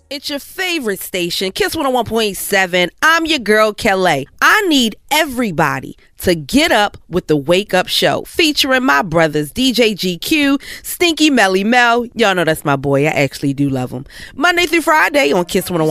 It's your favorite station, Kiss 101.7. I'm your girl, Kelly. I need everybody to get up with the Wake Up Show, featuring my brothers, DJ GQ, Stinky Melly Mel. Y'all know that's my boy. I actually do love him. Monday through Friday on Kiss 101.